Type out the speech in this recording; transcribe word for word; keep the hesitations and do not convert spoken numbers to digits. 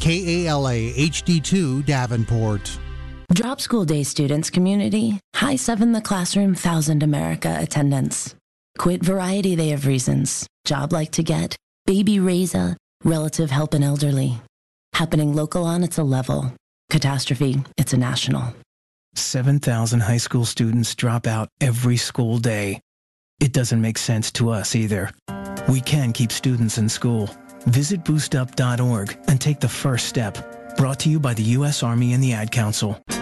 K A L A H D two Davenport. Drop School Day students community, high seven the classroom, thousand America attendance. Quit variety, they have reasons. Job like to get, baby raise a, relative help an elderly. Happening local on, it's a level. Catastrophe, it's a national. seven thousand high school students drop out every school day. It doesn't make sense to us either. We can keep students in school. Visit boost up dot org and take the first step. Brought to you by the U S Army and the Ad Council.